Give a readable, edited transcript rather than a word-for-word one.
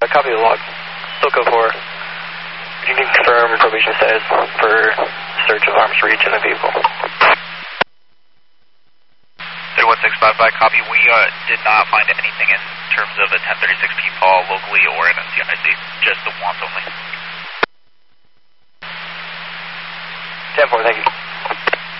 Copy the log. Still go for. You can confirm probation status for search of arms reach in the vehicle. 31655, copy. We did not find anything in terms of a 1036 P-Paul locally or in NCIC, just the wants only.